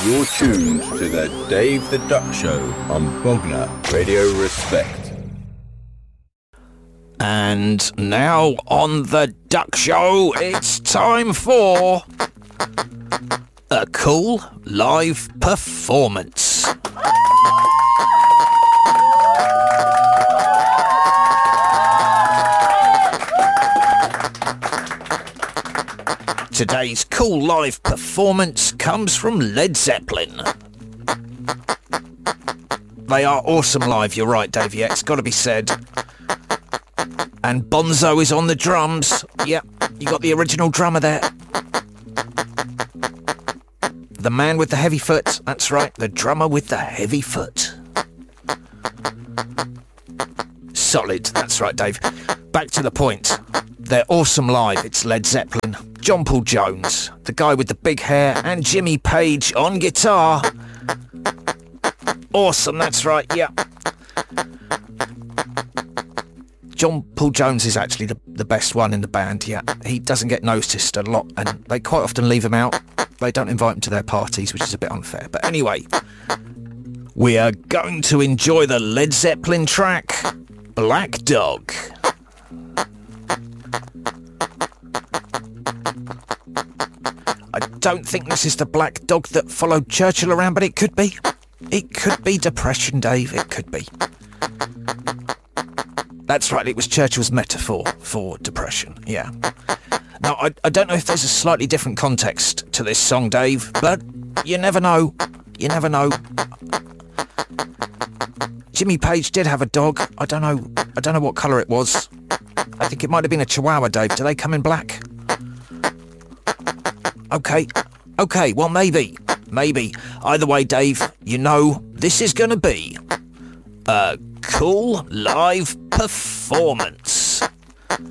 You're tuned to the Dave the Duck Show on Bogner Radio Respect. And now on the Duck Show, it's time for a cool live performance. Today's cool live performance comes from Led Zeppelin. They are awesome live, you're right, Dave, yeah, it's got to be said. And Bonzo is on the drums. Yep, you got the original drummer there. The man with the heavy foot, that's right, the drummer with the heavy foot. Solid, that's right, Dave. Back to the point. They're awesome live, it's Led Zeppelin. John Paul Jones, the guy with the big hair, and Jimmy Page on guitar. Awesome, that's right, yeah. John Paul Jones is actually the best one in the band, yeah. He doesn't get noticed a lot, and they quite often leave him out. They don't invite him to their parties, which is a bit unfair. But anyway, we are going to enjoy the Led Zeppelin track, Black Dog. I don't think this is the black dog that followed Churchill around, but it could be. It could be depression, Dave, it could be. That's right, it was Churchill's metaphor for depression, yeah. Now, I don't know if there's a slightly different context to this song, Dave, but you never know. You never know. Jimmy Page did have a dog. I don't know what colour it was. I think it might have been a Chihuahua, Dave. Do they come in black? Okay, well, maybe. Either way, Dave, you know, this is going to be a cool live performance.